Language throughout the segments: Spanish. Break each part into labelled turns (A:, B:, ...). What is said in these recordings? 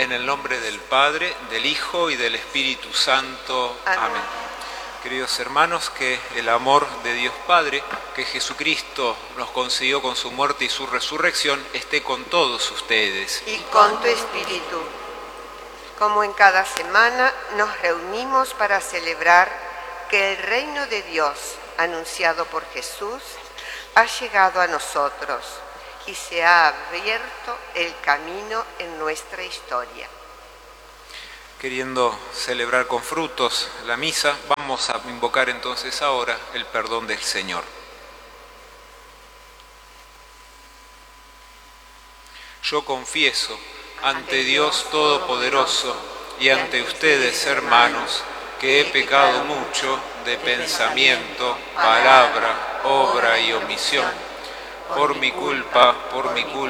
A: En el nombre del Padre, del Hijo y del Espíritu Santo. Amén. Queridos hermanos, que el amor de Dios Padre, que Jesucristo nos concedió con su muerte y su resurrección, esté con todos ustedes.
B: Y con tu espíritu. Como en cada semana nos reunimos para celebrar que el reino de Dios, anunciado por Jesús, ha llegado a nosotros y se ha abierto el camino en nuestra historia.
A: Queriendo celebrar con frutos la misa, vamos a invocar entonces ahora el perdón del Señor. Yo confieso ante Dios Todopoderoso y ante ustedes, hermanos, que he pecado mucho de pensamiento, palabra, obra y omisión, por mi culpa, por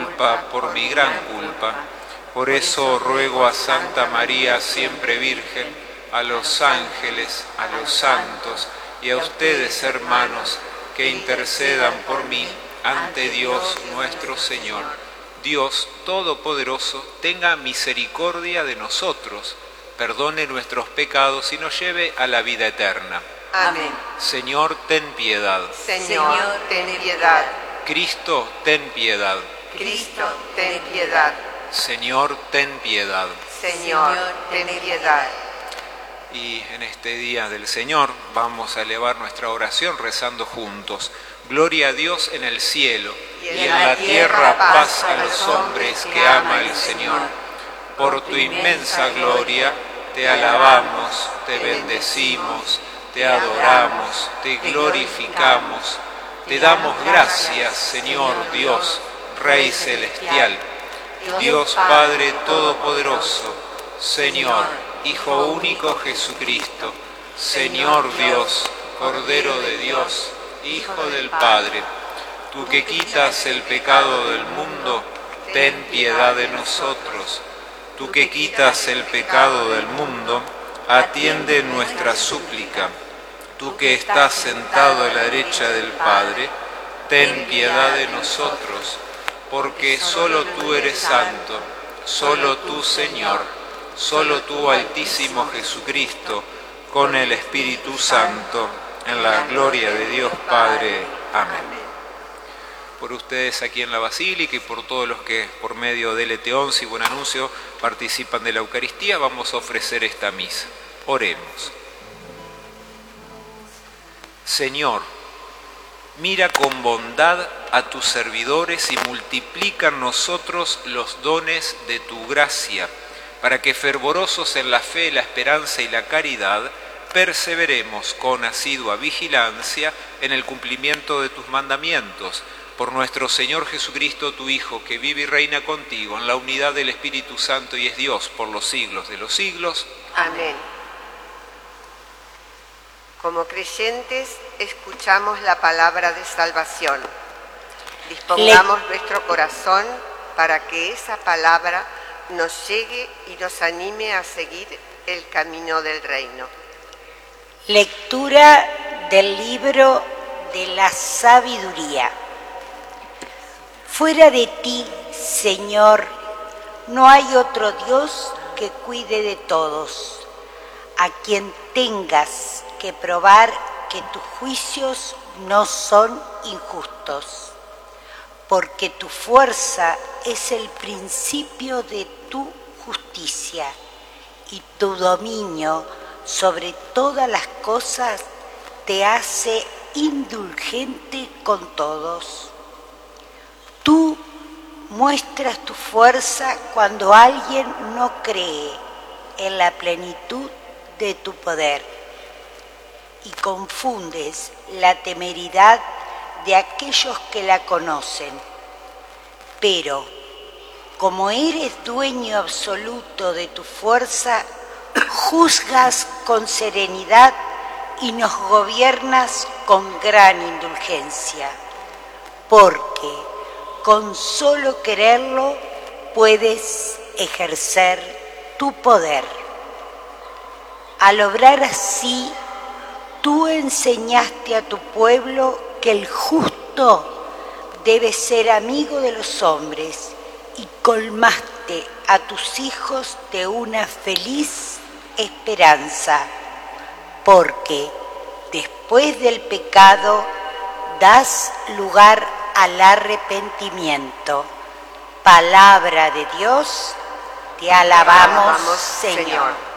A: mi gran culpa. Por eso ruego a Santa María, siempre Virgen, a los ángeles, a los santos y a ustedes, hermanos, que intercedan por mí ante Dios nuestro Señor. Dios Todopoderoso tenga misericordia de nosotros, perdone nuestros pecados y nos lleve a la vida eterna.
B: Amén.
A: Señor, ten piedad.
B: Señor, ten piedad.
A: Cristo, ten piedad.
B: Cristo, ten piedad.
A: Señor, ten piedad.
B: Señor, ten piedad.
A: Y en este día del Señor vamos a elevar nuestra oración rezando juntos. Gloria a Dios en el cielo y en la tierra paz a los hombres que ama el Señor. Por tu inmensa gloria te alabamos, te bendecimos, te adoramos, te glorificamos. Te damos gracias, Señor Dios, Rey celestial. Dios Padre Todopoderoso, Señor, Hijo único Jesucristo, Señor Dios, Cordero de Dios, Hijo del Padre, tú que quitas el pecado del mundo, ten piedad de nosotros. Tú que quitas el pecado del mundo, atiende nuestra súplica. Tú que estás sentado a la derecha del Padre, ten piedad de nosotros. Porque solo tú eres santo, solo tú, Señor, solo tú, Altísimo Jesucristo, con el Espíritu Santo, en la gloria de Dios Padre. Amén. Por ustedes aquí en la Basílica y por todos los que por medio de LT11 y Buen Anuncio participan de la Eucaristía, vamos a ofrecer esta misa. Oremos. Señor, mira con bondad a tus servidores y multiplica en nosotros los dones de tu gracia, para que fervorosos en la fe, la esperanza y la caridad, perseveremos con asidua vigilancia en el cumplimiento de tus mandamientos. Por nuestro Señor Jesucristo, tu Hijo, que vive y reina contigo en la unidad del Espíritu Santo y es Dios por los siglos de los siglos.
B: Amén. Como creyentes, escuchamos la palabra de salvación. Dispongamos nuestro corazón para que esa palabra nos llegue y nos anime a seguir el camino del reino.
C: Lectura del libro de la sabiduría. Fuera de ti, Señor, no hay otro Dios que cuide de todos, a quien tengas que probar que tus juicios no son injustos, porque tu fuerza es el principio de tu justicia y tu dominio sobre todas las cosas te hace indulgente con todos. Tú muestras tu fuerza cuando alguien no cree en la plenitud de tu poder y confundes la temeridad de aquellos que la conocen. Pero, como eres dueño absoluto de tu fuerza, juzgas con serenidad y nos gobiernas con gran indulgencia, porque con solo quererlo puedes ejercer tu poder. Al obrar así, tú enseñaste a tu pueblo que el justo debe ser amigo de los hombres y colmaste diste a tus hijos de una feliz esperanza, porque después del pecado das lugar al arrepentimiento. Palabra de Dios, te alabamos, Señor.